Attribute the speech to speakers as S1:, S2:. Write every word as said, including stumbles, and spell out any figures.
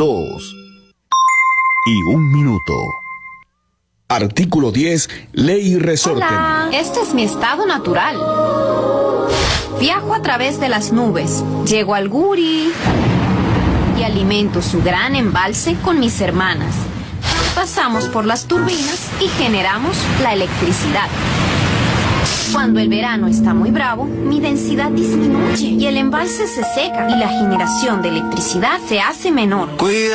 S1: dos y un minuto. Artículo diez, Ley Resorte.
S2: Hola, este es mi estado natural. Viajo a través de las nubes, llego al Guri y alimento su gran embalse con mis hermanas. Pasamos por las turbinas y generamos la electricidad. Cuando el verano está muy bravo, mi densidad disminuye y el embalse se seca y la generación de electricidad se hace menor. Cuida.